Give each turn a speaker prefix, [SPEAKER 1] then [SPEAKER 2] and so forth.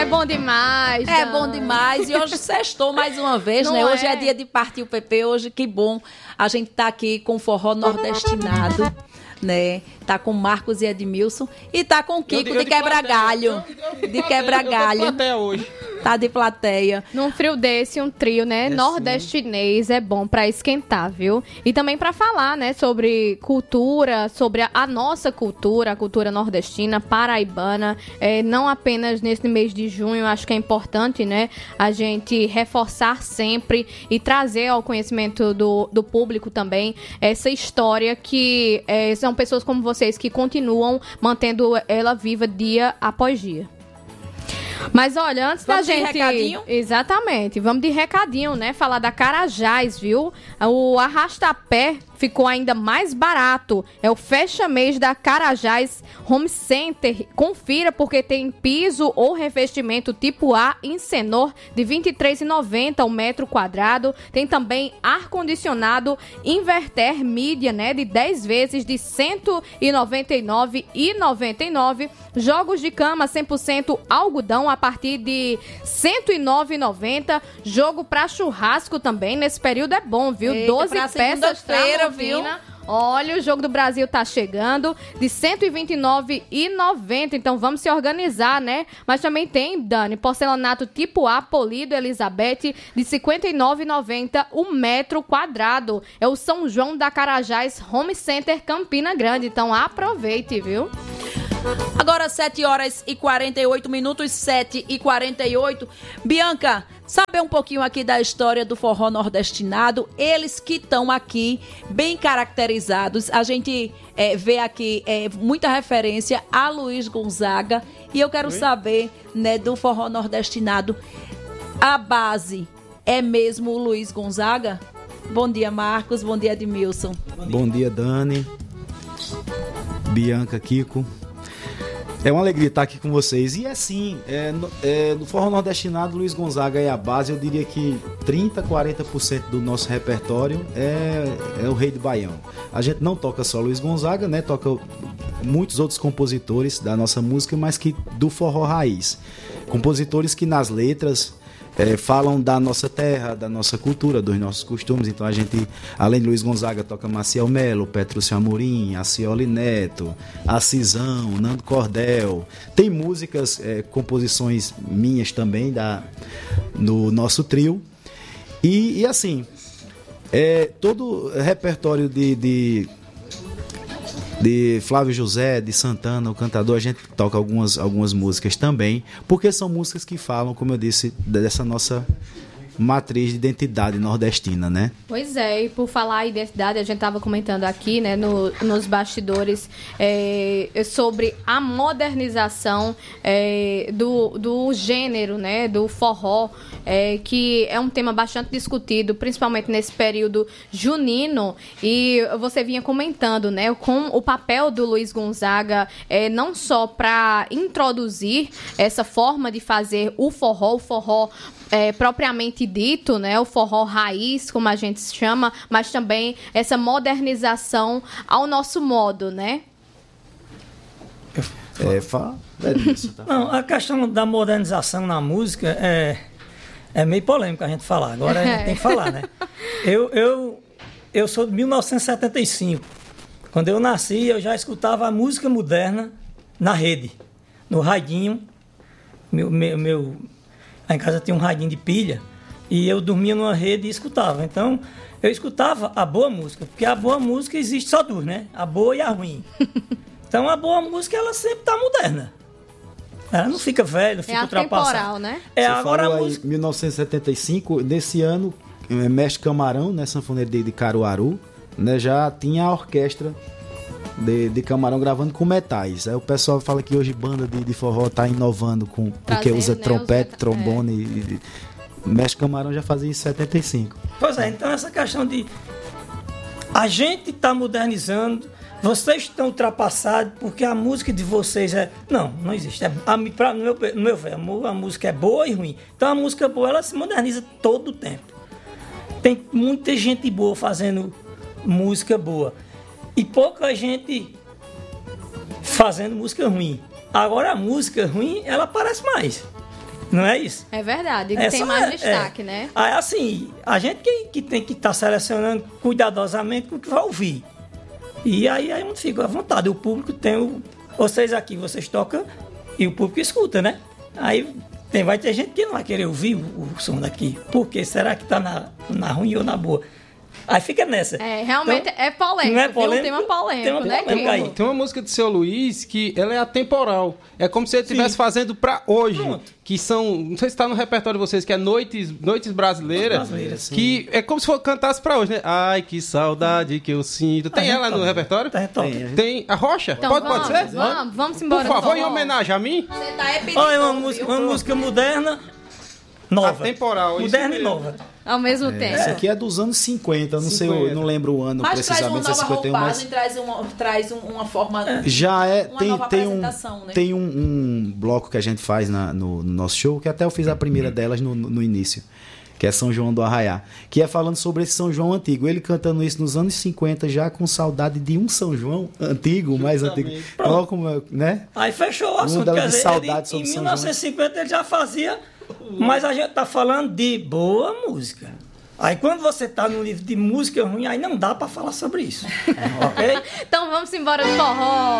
[SPEAKER 1] É bom demais,
[SPEAKER 2] É
[SPEAKER 1] Dan.
[SPEAKER 2] bom demais. E hoje sextou mais uma vez,
[SPEAKER 1] Não
[SPEAKER 2] né? Hoje
[SPEAKER 1] é?
[SPEAKER 2] é dia de partir o PP. Hoje, que bom. A gente tá aqui com forró nordestinado, né? Tá com Marcos e Edmilson. E tá com o Kiko de quebra-galho. De quebra-galho.
[SPEAKER 3] Até hoje.
[SPEAKER 2] Tá de plateia.
[SPEAKER 1] Num frio desse, um trio, né, nordestinês é bom pra esquentar, viu? E também pra falar, né, sobre cultura, sobre a nossa cultura, a cultura nordestina, paraibana, não apenas nesse mês de junho, acho que é importante, né, a gente reforçar sempre e trazer ao conhecimento do público também essa história que são pessoas como vocês que continuam mantendo ela viva dia após dia. Mas olha, antes
[SPEAKER 2] Vamos
[SPEAKER 1] da
[SPEAKER 2] de
[SPEAKER 1] gente...
[SPEAKER 2] recadinho?
[SPEAKER 1] Exatamente, vamos de recadinho, né? Falar da Carajás, viu? O arrastapé ficou ainda mais barato. É o fecha-mês da Carajás Home Center. Confira porque tem piso ou revestimento tipo A em Senor de R$ 23,90 o metro quadrado. Tem também ar-condicionado inverter mídia, né? De 10 vezes de R$ 199,99. Jogos de cama 100% algodão a partir de R$ 109,90. Jogo para churrasco também. Nesse período é bom, viu?
[SPEAKER 2] Eita,
[SPEAKER 1] 12
[SPEAKER 2] pra
[SPEAKER 1] peças
[SPEAKER 2] segunda-feira,
[SPEAKER 1] Tramontina. Olha, o Jogo do Brasil tá chegando de R$ 129,90. Então vamos se organizar, né? Mas também tem, Dani, porcelanato tipo A polido Elizabeth de R$ 59,90 o metro quadrado. É o São João da Carajás Home Center Campina Grande. Então aproveite, viu?
[SPEAKER 2] Agora 7 horas e 48 minutos, 7h48. Bianca, saber um pouquinho aqui da história do forró nordestinado. Eles que estão aqui bem caracterizados. A gente vê aqui muita referência a Luiz Gonzaga. E eu quero saber, né, do forró nordestinado. A base é mesmo o Luiz Gonzaga? Bom dia, Marcos. Bom dia, Edmilson.
[SPEAKER 4] Bom dia, Dani, Bianca, Kiko. É uma alegria estar aqui com vocês. E assim, no forró nordestinado, Luiz Gonzaga é a base. Eu diria que 30%, 40% do nosso repertório é o Rei do Baião. A gente não toca só Luiz Gonzaga, né? Toca muitos outros compositores da nossa música, mas que do forró raiz. Compositores que nas letras falam da nossa terra, da nossa cultura, dos nossos costumes. Então a gente, além de Luiz Gonzaga, toca Maciel Melo, Petrúcio Amorim, Acioli Neto, Acisão, Nando Cordel. Tem músicas, composições minhas também no nosso trio. E assim, todo repertório de Flávio José, de Santana, o cantador, a gente toca algumas músicas também, porque são músicas que falam, como eu disse, dessa nossa matriz de identidade nordestina, né?
[SPEAKER 1] Pois é, e por falar em identidade, a gente estava comentando aqui, né, nos bastidores, sobre a modernização do gênero, né, do forró, que é um tema bastante discutido, principalmente nesse período junino, e você vinha comentando, né, com o papel do Luiz Gonzaga, não só para introduzir essa forma de fazer o forró propriamente dito, né, o forró raiz, como a gente chama, mas também essa modernização ao nosso modo, né?
[SPEAKER 5] Não, a questão da modernização na música é meio polêmico a gente falar. Agora a gente tem que falar, né? Eu sou de 1975. Quando eu nasci, eu já escutava a música moderna na rede, no radinho. Lá em casa tinha um radinho de pilha e eu dormia numa rede e escutava. Então, eu escutava a boa música, porque a boa música existe só duas, né? A boa e a ruim. Então, a boa música, ela sempre está moderna. Ela não fica velha, não fica ultrapassada.
[SPEAKER 1] Atemporal, né?
[SPEAKER 4] Agora a música... Em 1975, nesse ano, Mestre Camarão, né, sanfoneiro de Caruaru, né, já tinha a orquestra de Camarão gravando com metais. Aí o pessoal fala que hoje banda de forró tá inovando porque usa trompete, trombone. Mestre Camarão já fazia isso em 75.
[SPEAKER 5] Pois é, então essa questão de a gente tá modernizando, vocês estão ultrapassados porque a música de vocês não existe. No meu ver, a música é boa e ruim. Então a música boa, ela se moderniza todo o tempo. Tem muita gente boa fazendo música boa e pouca gente fazendo música ruim. Agora a música ruim, ela aparece mais. Não é isso?
[SPEAKER 1] É verdade,
[SPEAKER 5] É
[SPEAKER 1] tem
[SPEAKER 5] só-
[SPEAKER 1] mais destaque, né?
[SPEAKER 5] Aí, assim, a gente que tem que estar selecionando cuidadosamente com o que vai ouvir. E aí a gente fica à vontade. O público tem o... Vocês aqui, vocês tocam e o público escuta, né? Aí vai ter gente que não vai querer ouvir o som daqui. Por quê? Será que tá na ruim ou na boa? Aí fica nessa.
[SPEAKER 1] Realmente
[SPEAKER 5] Então,
[SPEAKER 1] é polêmico,
[SPEAKER 5] não é
[SPEAKER 1] viu?
[SPEAKER 5] polêmico?
[SPEAKER 1] Tema polêmico,
[SPEAKER 5] Tema
[SPEAKER 1] né?
[SPEAKER 5] polêmico aí.
[SPEAKER 3] Tem uma música do Seu Luiz que ela é atemporal. É como se ele estivesse fazendo pra hoje.
[SPEAKER 5] Pronto.
[SPEAKER 3] Que são, não sei se tá no repertório de vocês, que é Noites Brasileiras.
[SPEAKER 5] Brasileiras,
[SPEAKER 3] Que é como se for cantasse pra hoje, né? Ai, que saudade que eu sinto. Tem ela no repertório? Tem a Rocha?
[SPEAKER 1] Então
[SPEAKER 3] Pode ser?
[SPEAKER 1] vamos embora.
[SPEAKER 3] Por favor,
[SPEAKER 1] do
[SPEAKER 3] em
[SPEAKER 1] forró.
[SPEAKER 3] homenagem a mim?
[SPEAKER 2] Você tá pedindo,
[SPEAKER 5] Olha,
[SPEAKER 2] viu?
[SPEAKER 5] uma música moderna, nova.
[SPEAKER 3] Atemporal, isso
[SPEAKER 5] Moderna e
[SPEAKER 3] mesmo.
[SPEAKER 5] nova.
[SPEAKER 1] Ao mesmo tempo.
[SPEAKER 4] Essa aqui é dos anos 50, eu não sei,
[SPEAKER 3] 50.
[SPEAKER 4] eu não lembro o ano
[SPEAKER 2] Mas traz uma
[SPEAKER 4] precisamente, se é
[SPEAKER 2] nova
[SPEAKER 4] 51,
[SPEAKER 2] roupagem, traz uma forma...
[SPEAKER 4] Já é,
[SPEAKER 2] Uma nova apresentação, né?
[SPEAKER 4] tem um bloco que a gente faz no nosso show, que até eu fiz a primeira delas no início, que é São João do Arraiá, que é falando sobre esse São João antigo. Ele cantando isso nos anos 50, já com saudade de um São João antigo, mais antigo. Olha como, né?
[SPEAKER 5] Aí fechou o
[SPEAKER 4] Uma
[SPEAKER 5] assunto.
[SPEAKER 4] dela
[SPEAKER 5] Quer
[SPEAKER 4] de
[SPEAKER 5] dizer,
[SPEAKER 4] saudade
[SPEAKER 5] em
[SPEAKER 4] sobre São
[SPEAKER 5] 1950 ele já fazia, mas a gente tá falando de boa música. Aí quando você tá no livro de música ruim, aí não dá pra falar sobre isso. Ok?
[SPEAKER 1] Então vamos embora do forró.